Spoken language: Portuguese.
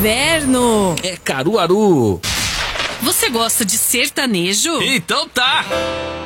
inverno. É Caruaru. Você gosta de sertanejo? Então tá.